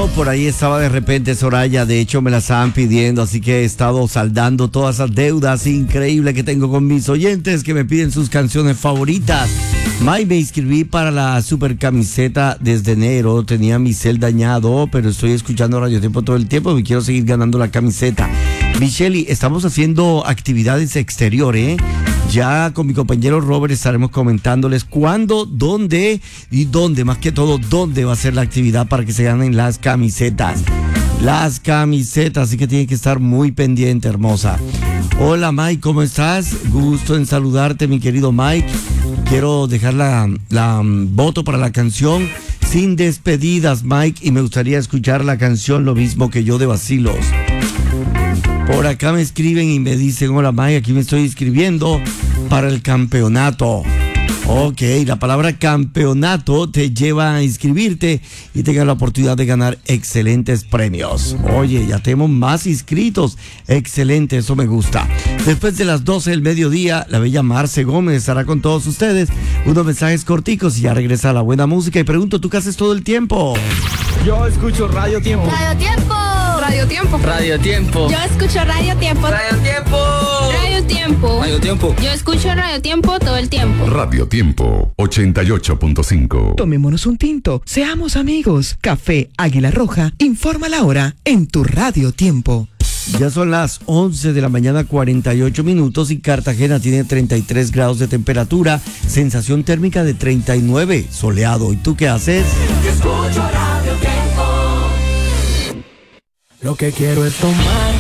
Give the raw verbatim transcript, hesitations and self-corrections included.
por ahí estaba de repente Soraya, de hecho me la estaban pidiendo, así que he estado saldando todas esas deudas increíbles que tengo con mis oyentes que me piden sus canciones favoritas. May, me inscribí para la super camiseta desde enero, tenía mi cel dañado, pero estoy escuchando Radio Tiempo todo el tiempo y quiero seguir ganando la camiseta. Micheli, estamos haciendo actividades exteriores, ¿eh? Ya con mi compañero Robert estaremos comentándoles cuándo, dónde y dónde, más que todo, dónde va a ser la actividad para que se ganen las camisetas. Las camisetas, así que tienen que estar muy pendiente, hermosa. Hola Mike, ¿cómo estás? Gusto en saludarte, mi querido Mike. Quiero dejar la, la um, voto para la canción Sin Despedidas, Mike, y me gustaría escuchar la canción Lo Mismo Que Yo de Vacilos. Por acá me escriben y me dicen, hola Mike, aquí me estoy inscribiendo para el campeonato. Ok, la palabra campeonato te lleva a inscribirte y tengas la oportunidad de ganar excelentes premios. Oye, ya tenemos más inscritos. Excelente, eso me gusta. Después de las doce del mediodía, la bella Marce Gómez estará con todos ustedes. Unos mensajes corticos y ya regresa la buena música. Y pregunto, ¿tú qué haces todo el tiempo? Yo escucho Radio Tiempo. Radio Tiempo. Radio Tiempo. Radio Tiempo. Yo escucho Radio Tiempo. Radio Tiempo. Radio Tiempo. Radio Tiempo. Yo escucho Radio Tiempo todo el tiempo. Radio Tiempo ochenta y ocho punto cinco. Tomémonos un tinto, seamos amigos. Café Águila Roja informa la hora en tu Radio Tiempo. Ya son las once de la mañana, cuarenta y ocho minutos, y Cartagena tiene treinta y tres grados de temperatura, sensación térmica de treinta y nueve, soleado. ¿Y tú qué haces? Yo escucho Radio Tiempo. Lo que quiero es tomar